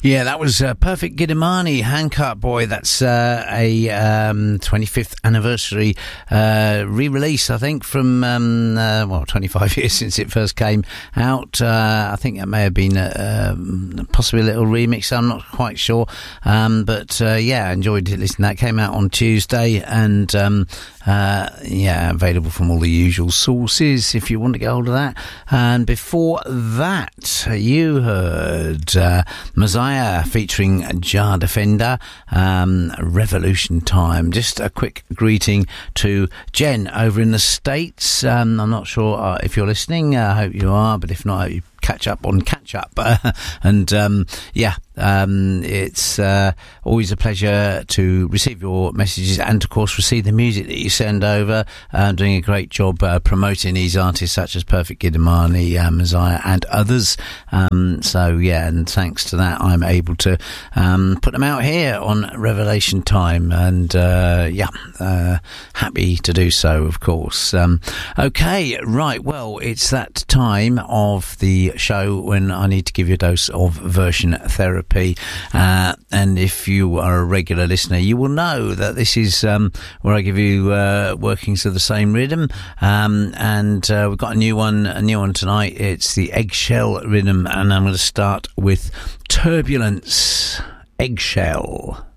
Yeah, that was Perfect Giddimani, Handcart Boy. That's a 25th anniversary re-release, I think, from 25 years since it first came out. I think it may have been possibly a little remix, I'm not quite sure. But I enjoyed listening to that. Came out on Tuesday, and available from all the usual sources if you want to get hold of that. And before that, you heard Messiah featuring Jar Defender, Revolution Time. Just a quick greeting to Jen over in the States. I'm not sure if you're listening. I hope you are, but if not, I hope you catch up on catch up. It's always a pleasure to receive your messages and, of course, receive the music that you send over. Doing a great job promoting these artists such as Perfect Giddimani, Messiah, and others. And thanks to that, I'm able to put them out here on Revelation Time, and happy to do so, of course. Okay, right. Well, it's that time of the show when I need to give you a dose of version therapy, and if you are a regular listener, you will know that this is where I give you workings of the same rhythm, and we've got a new one tonight. It's the Eggshell rhythm, and I'm going to start with Turbulence, Eggshell.